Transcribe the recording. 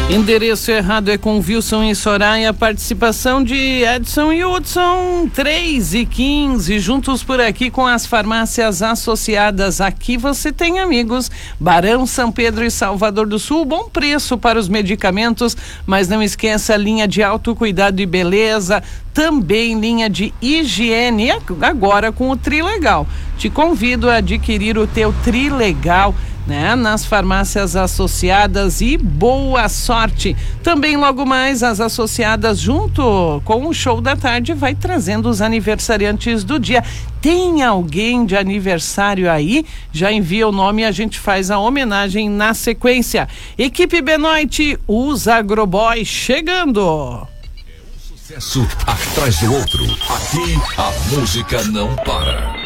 Endereço errado é com Wilson e Soraya, participação de Edson e Hudson, 3h15, juntos por aqui com as farmácias associadas. Aqui você tem amigos, Barão, São Pedro e Salvador do Sul, bom preço para os medicamentos, mas não esqueça a linha de autocuidado e beleza, também linha de higiene, agora com o Trilegal. Te convido a adquirir o teu Trilegal, né, nas farmácias associadas, e boa sorte. Também logo mais as associadas, junto com o show da tarde, vai trazendo os aniversariantes do dia. Tem alguém de aniversário aí? Já envia o nome e a gente faz a homenagem na sequência. Equipe Benoit, os Agroboys chegando. Sucesso atrás do outro. Aqui a música não para.